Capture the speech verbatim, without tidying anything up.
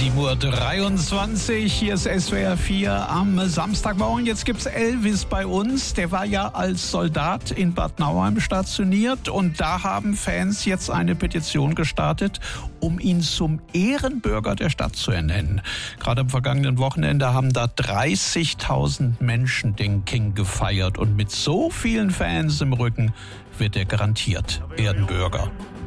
sieben Uhr dreiundzwanzig, hier ist S W R vier am Samstagmorgen. Jetzt gibt's Elvis bei uns. Der war ja als Soldat in Bad Nauheim stationiert und da haben Fans jetzt eine Petition gestartet, um ihn zum Ehrenbürger der Stadt zu ernennen. Gerade am vergangenen Wochenende haben da dreißigtausend Menschen den King gefeiert und mit so vielen Fans im Rücken wird er garantiert Ehrenbürger.